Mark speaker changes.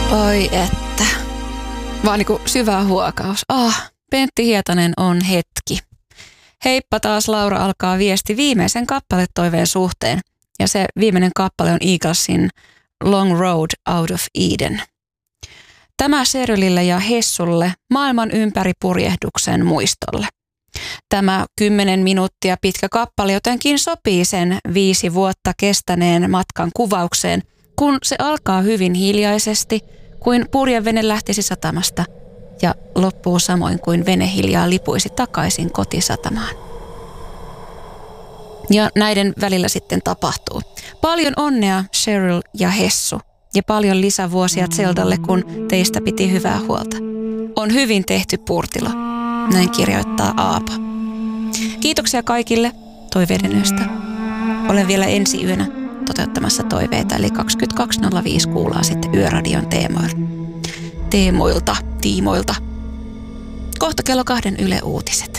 Speaker 1: Oi että. Vaan niinku syvä huokaus. Pentti Hietanen on hetki. Heippa taas, Laura alkaa viesti viimeisen kappaletoiveen suhteen. Ja se viimeinen kappale on Eaglesin Long Road Out of Eden. Tämä Sherylille ja Hessulle maailman ympäri purjehduksen muistolle. Tämä 10 minuuttia pitkä kappale jotenkin sopii sen 5 vuotta kestäneen matkan kuvaukseen, kun se alkaa hyvin hiljaisesti, kuin purjevene lähtisi satamasta ja loppuu samoin kuin vene hiljaa lipuisi takaisin kotisatamaan. Ja näiden välillä sitten tapahtuu. Paljon onnea Sheryl ja Hessu ja paljon lisävuosia Zeldalle, kun teistä piti hyvää huolta. On hyvin tehty Purtilo, näin kirjoittaa Aapo. Kiitoksia kaikille toiveiden yöstä. Olen vielä ensi yönä toteuttamassa toiveita, eli 22.05 kuullaan sitten Yöradion tiimoilta. Kohta kello 2 Yle Uutiset.